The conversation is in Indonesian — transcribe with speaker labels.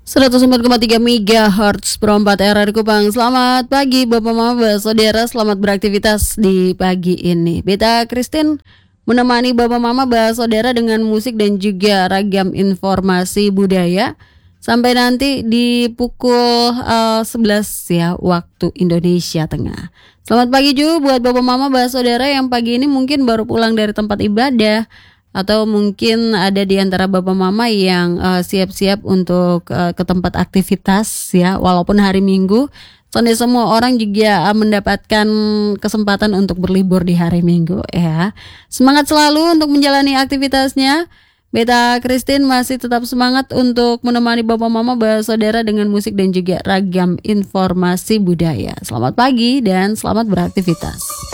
Speaker 1: 104,3 MHz perempat RRI Kupang. Selamat pagi Bapak Mama, Saudara, selamat beraktivitas di pagi ini. Beta Christine menemani Bapak Mama, Saudara dengan musik dan juga ragam informasi budaya sampai nanti di pukul 11 ya waktu Indonesia Tengah. Selamat pagi juga buat Bapak Mama, Saudara yang pagi ini mungkin baru pulang dari tempat ibadah, atau mungkin ada di antara bapak mama yang siap-siap untuk ke tempat aktivitas ya, walaupun hari Minggu. Soalnya semua orang juga mendapatkan kesempatan untuk berlibur di hari Minggu ya. Semangat selalu untuk menjalani aktivitasnya. Beta Christine masih tetap semangat untuk menemani bapak mama, saudara dengan musik dan juga ragam informasi budaya. Selamat pagi dan selamat beraktivitas.